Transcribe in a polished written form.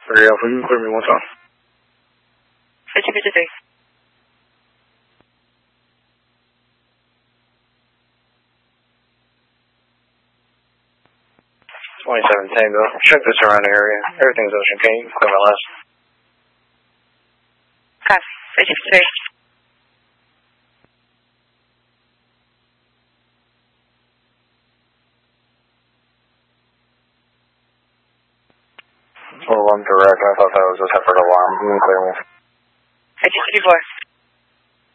Sorry, Alpha, you can clear me one time. 5253. 27 Tango. Check the surrounding area. Everything's ocean. Can you clear my last? Copy. 5253. Well, I'm direct. I thought that was a separate alarm. You can clear me. 5254.